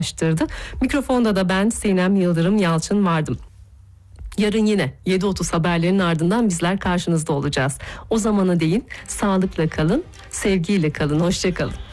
ulaştırdı. Mikrofonda da ben Sinem Yıldırım Yalçın vardım. Yarın yine 7.30 haberlerin ardından bizler karşınızda olacağız. O zamana değin sağlıkla kalın, sevgiyle kalın, hoşça kalın.